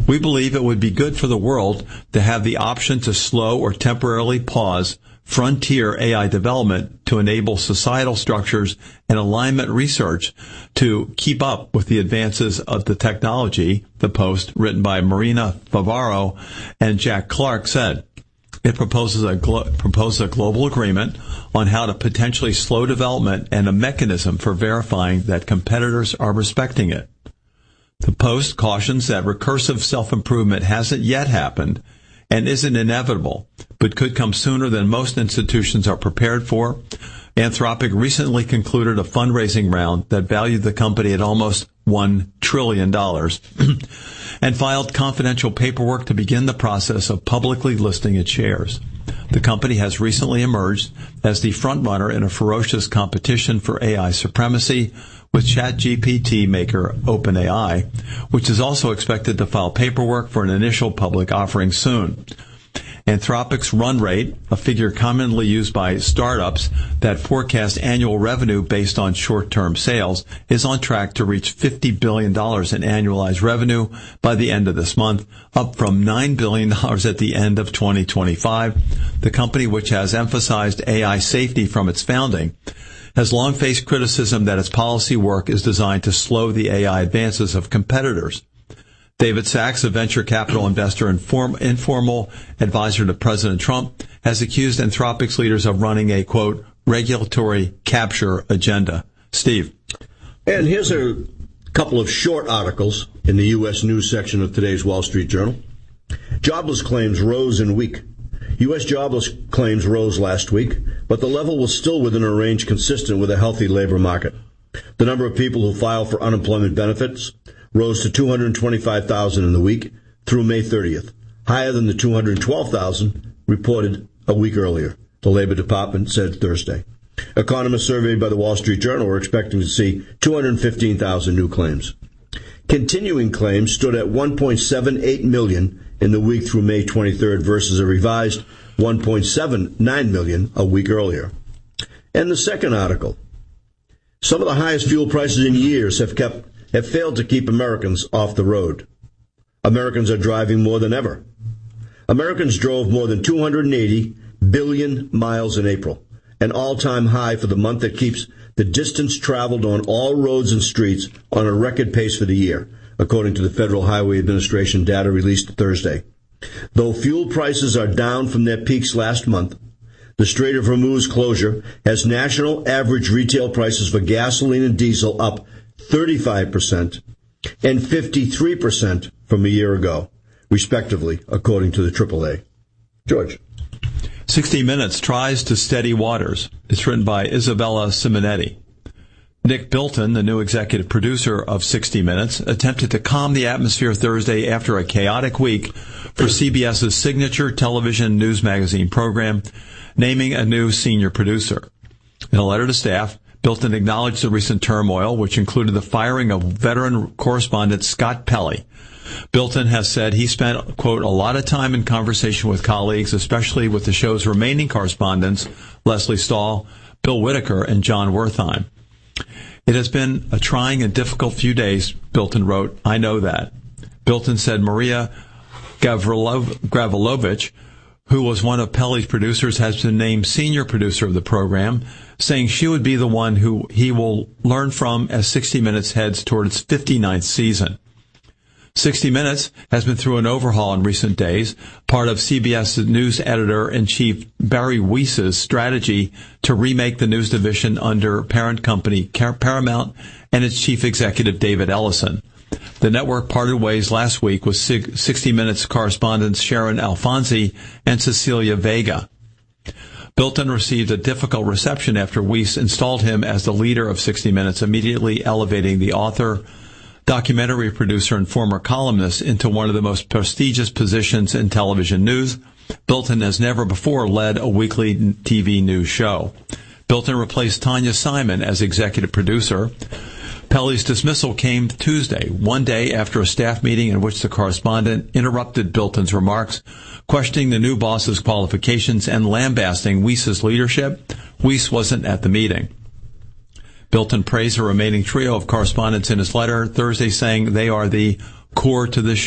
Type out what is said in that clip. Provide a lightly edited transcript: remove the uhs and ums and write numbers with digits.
We believe it would be good for the world to have the option to slow or temporarily pause frontier AI development to enable societal structures and alignment research to keep up with the advances of the technology, the Post, written by Marina Favaro and Jack Clark, said. It proposes a global agreement on how to potentially slow development and a mechanism for verifying that competitors are respecting it. The Post cautions that recursive self-improvement hasn't yet happened and isn't inevitable, but could come sooner than most institutions are prepared for. Anthropic recently concluded a fundraising round that valued the company at almost $1 trillion and filed confidential paperwork to begin the process of publicly listing its shares. The company has recently emerged as the frontrunner in a ferocious competition for AI supremacy with ChatGPT maker OpenAI, which is also expected to file paperwork for an initial public offering soon. Anthropic's run rate, a figure commonly used by startups that forecast annual revenue based on short-term sales, is on track to reach $50 billion in annualized revenue by the end of this month, up from $9 billion at the end of 2025. The company, which has emphasized AI safety from its founding, has long faced criticism that its policy work is designed to slow the AI advances of competitors. David Sachs, a venture capital investor and informal advisor to President Trump, has accused Anthropic's leaders of running a, quote, regulatory capture agenda. Steve. And here's a couple of short articles in the U.S. news section of today's Wall Street Journal. Jobless claims rose in week. U.S. jobless claims rose last week, but the level was still within a range consistent with a healthy labor market. The number of people who file for unemployment benefits rose to 225,000 in the week through May 30th, higher than the 212,000 reported a week earlier, the Labor Department said Thursday. Economists surveyed by the Wall Street Journal were expecting to see 215,000 new claims. Continuing claims stood at 1.78 million in the week through May 23rd versus a revised 1.79 million a week earlier. And the second article. Some of the highest fuel prices in years have failed to keep Americans off the road. Americans are driving more than ever. Americans drove more than 280 billion miles in April, an all-time high for the month that keeps the distance traveled on all roads and streets on a record pace for the year, according to the Federal Highway Administration data released Thursday. Though fuel prices are down from their peaks last month, the Strait of Hormuz closure has national average retail prices for gasoline and diesel up 35% and 53% from a year ago, respectively, according to the AAA. George. 60 Minutes tries to steady waters. It's written by Isabella Simonetti. Nick Bilton, the new executive producer of 60 Minutes, attempted to calm the atmosphere Thursday after a chaotic week for CBS's signature television news magazine program, naming a new senior producer. In a letter to staff, Bilton acknowledged the recent turmoil, which included the firing of veteran correspondent Scott Pelley. Bilton has said he spent, quote, a lot of time in conversation with colleagues, especially with the show's remaining correspondents, Leslie Stahl, Bill Whitaker, and John Wertheim. It has been a trying and difficult few days, Bilton wrote. I know that. Bilton said Maria Gavrilovich, who was one of Pelley's producers, has been named senior producer of the program, saying she would be the one who he will learn from as 60 Minutes heads toward its 59th season. 60 Minutes has been through an overhaul in recent days, part of CBS News editor-in-chief Barry Weiss's strategy to remake the news division under parent company Paramount and its chief executive David Ellison. The network parted ways last week with 60 Minutes correspondents Sharon Alfonsi and Cecilia Vega. Bilton received a difficult reception after Weiss installed him as the leader of 60 Minutes, immediately elevating the author, documentary producer, and former columnist into one of the most prestigious positions in television news. Bilton has never before led a weekly TV news show. Bilton replaced Tanya Simon as executive producer. Pelley's dismissal came Tuesday, one day after a staff meeting in which the correspondent interrupted Bilton's remarks, questioning the new boss's qualifications and lambasting Weiss's leadership. Weiss wasn't at the meeting. Bilton praised the remaining trio of correspondents in his letter Thursday, saying they are the core to this